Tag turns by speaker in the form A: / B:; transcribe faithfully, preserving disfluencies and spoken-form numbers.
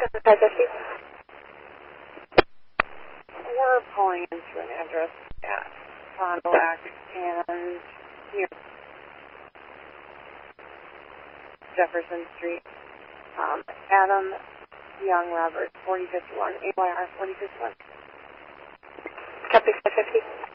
A: five fifty.
B: We're pulling into an address at Fond du Lac and near Jefferson Street. Um, Adam Young Robert, forty fifty-one, A Y R forty fifty-one.
A: Copy five fifty.